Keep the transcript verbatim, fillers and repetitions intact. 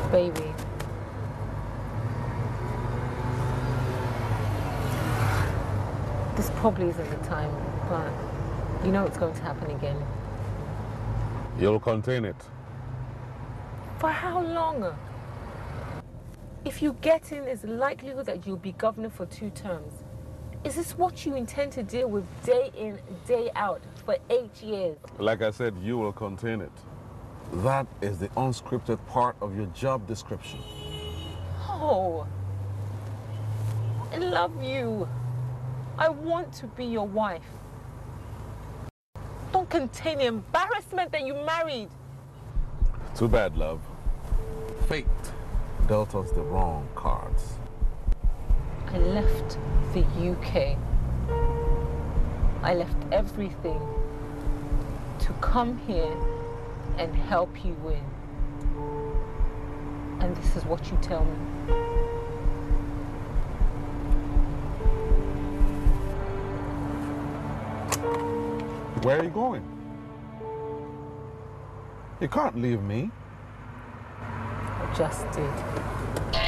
Baby. This probably isn't the time, but you know it's going to happen again. You'll contain it. For how long? If you get in, there's a likelihood that you'll be governor for two terms. Is this what you intend to deal with day in, day out for eight years? Like I said, you will contain it. That is the unscripted part of your job description. Oh, I love you. I want to be your wife. Don't contain the embarrassment that you married. Too bad, love. Fate dealt us the wrong cards. I left the U K. I left everything to come here and help you win. And this is what you tell me. Where are you going? You can't leave me. I just did.